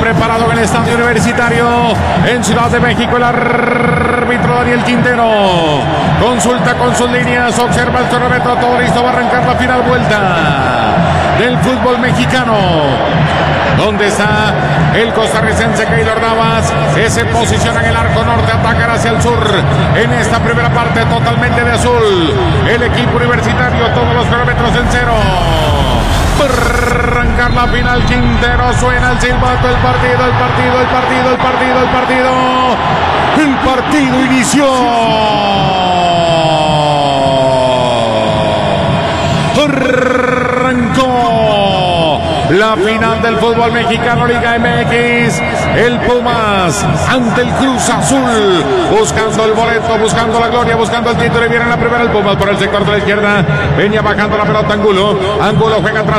preparado en el estadio Universitario en Ciudad de México. El árbitro Daniel Quintero consulta con sus líneas, observa el cronómetro, todo listo, va a arrancar la final vuelta del fútbol mexicano. ¿Dónde está el costarricense Keylor Navas? Se posiciona en el arco norte, atacan hacia el sur. En esta primera parte totalmente de azul. El equipo universitario, todos los cronómetros en cero. Arrancar la final, Quintero, suena el silbato, el partido inició. Arrancó la final del fútbol mexicano, Liga MX. El Pumas ante el Cruz Azul, buscando el boleto, buscando la gloria, buscando el título. Y viene la primera el Pumas por el sector de la izquierda. Venía bajando la pelota Angulo juega atrás.